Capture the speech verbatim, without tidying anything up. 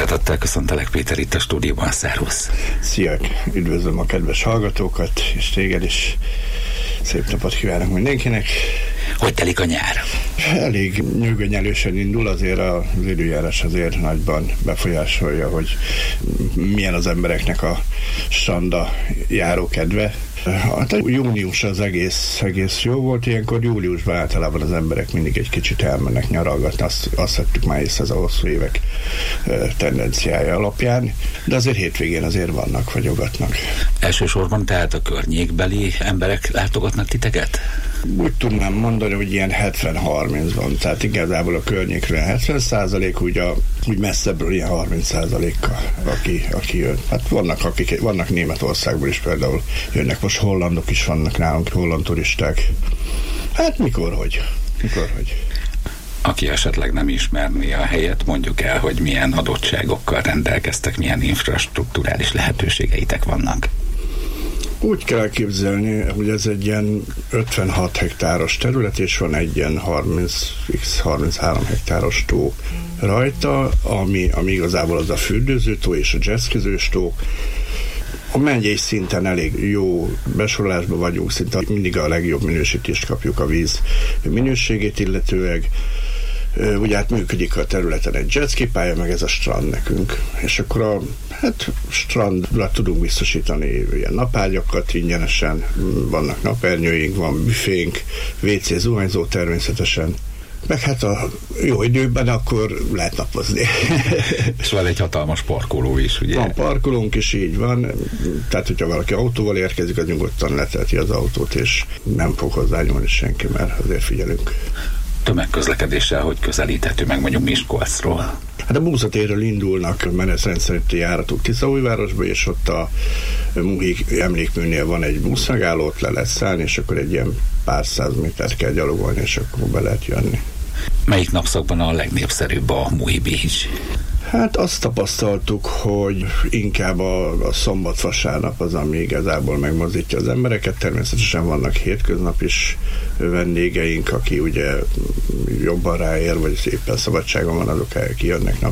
Szeretettel köszöntelek, Péter, itt a stúdióban. Szervusz! Szia! Üdvözlöm a kedves hallgatókat, és téged is. Szép napot kívánok mindenkinek! Hogy telik a nyár? Elég nyugodnyelősen indul, azért az időjárás azért nagyban befolyásolja, hogy milyen az embereknek a stranda járókedve. Hát június az egész, egész jó volt, ilyenkor júliusban általában az emberek mindig egy kicsit elmennek nyaralgatni, azt, azt vettük már észre az a hosszú évek tendenciája alapján, de azért hétvégén azért vannak, vagyogatnak. Elsősorban tehát a környékbeli emberek látogatnak titeket? Úgy tudnám mondani, hogy ilyen hetven harminc van, tehát igazából a környékről hetven százalék, úgy, a, úgy messzebbről ilyen harminc százalékkal, aki, aki jön. Hát vannak, akik, vannak Németországból is például jönnek, most hollandok is vannak nálunk, holland turisták. Hát mikor, hogy? Mikor, hogy? Aki esetleg nem ismerné a helyet, mondjuk el, hogy milyen adottságokkal rendelkeztek, milyen infrastrukturális lehetőségeitek vannak. Úgy kell elképzelni, hogy ez egy ilyen ötvenhat hektáros terület, és van egy ilyen harminc harminchárom hektáros tó rajta, ami, ami igazából az a fürdőzőtó és a jazzkizős tó. A mennyei szinten elég jó besorolásban vagyunk, szinte mindig a legjobb minősítést kapjuk a víz minőségét illetőleg. Ugye hát működik a területen egy jetski pálya, meg ez a strand nekünk. És akkor a hát, strandra tudunk biztosítani ilyen napágyakat ingyenesen, vannak napernyőink, van büfénk, vé cé zuhanyzó természetesen, meg hát a jó időben akkor lehet napozni. És van egy hatalmas parkoló is, ugye? Van parkolónk is, így van. Tehát, hogyha valaki autóval érkezik, az nyugodtan leteheti az autót, és nem fog hozzányúlni senki, mert azért figyelünk. Tömegközlekedéssel hogy közelíthető meg mondjuk Miskolcról? Hát a buszatérről indulnak menetrend szerinti járatok Tiszaújvárosba, és ott a Muhi emlékműnél van egy buszmegálló, ott le lehet szállni, és akkor egy ilyen pár száz métert kell gyalogolni, és akkor be lehet jönni. Melyik napszakban a legnépszerűbb a Muhi Beach? Hát azt tapasztaltuk, hogy inkább a, a szombat-vasárnap az, ami igazából megmozdítja az embereket. Természetesen vannak hétköznap is vendégeink, aki ugye jobban ráér, vagy éppen szabadságon van, azok kijönnek nap